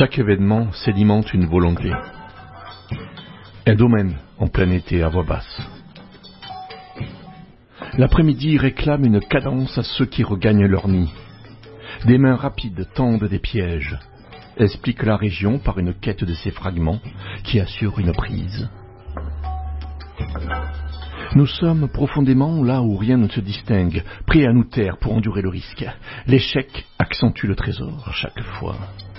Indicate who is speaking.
Speaker 1: Chaque événement sédimente une volonté. Un domaine en plein été à voix basse. L'après-midi réclame une cadence à ceux qui regagnent leur nid. Des mains rapides tendent des pièges, explique la région par une quête de ces fragments qui assurent une prise. Nous sommes profondément là où rien ne se distingue, prêts à nous taire pour endurer le risque. L'échec accentue le trésor chaque fois.